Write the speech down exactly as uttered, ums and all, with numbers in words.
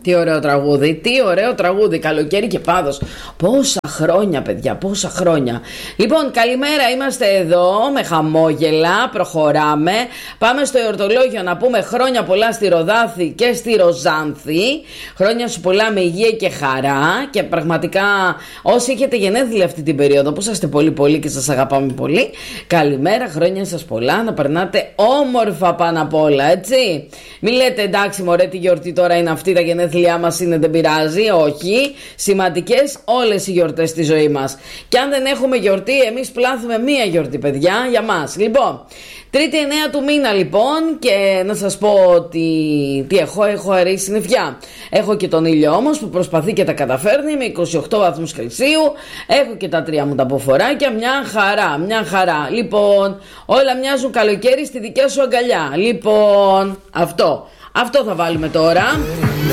Τι ωραίο τραγούδι, τι ωραίο τραγούδι, καλοκαίρι και πάδος. Πόσα χρόνια παιδιά, πόσα χρόνια. Λοιπόν, καλημέρα, είμαστε εδώ με χαμόγελα, προχωράμε. Πάμε στο εορτολόγιο να πούμε χρόνια πολλά στη Ροδάθη και στη Ροζάνθη. Χρόνια σου πολλά με υγεία και χαρά. Και πραγματικά όσοι έχετε γενέθλια αυτή την περίοδο, που είσαστε πολύ πολύ και σας αγαπάμε πολύ, καλημέρα, χρόνια σας πολλά, να περνάτε όμορφα πάνω απ' όλα, έτσι. Μην λέτε εντάξει μωρέ τι γιορτή τώρα είναι αυτή, τα γενέθλιά μας είναι, δεν πειράζει. Όχι, σημαντικές όλες οι γιορτές στη ζωή μας. Και αν δεν έχουμε γιορτή, εμείς πλάθουμε μία γιορτή παιδιά για μας. Λοιπόν, Τρίτη εννέα του μήνα λοιπόν, και να σας πω ότι τι έχω, έχω αρέσει συννεφιά. Έχω και τον ήλιο όμως που προσπαθεί και τα καταφέρνει με είκοσι οκτώ βαθμούς Κελσίου. Έχω και τα τρία μου τα ποφοράκια, μια χαρά, μια χαρά. Λοιπόν, όλα μοιάζουν καλοκαίρι στη δικιά σου αγκαλιά. Λοιπόν, αυτό, αυτό θα βάλουμε τώρα.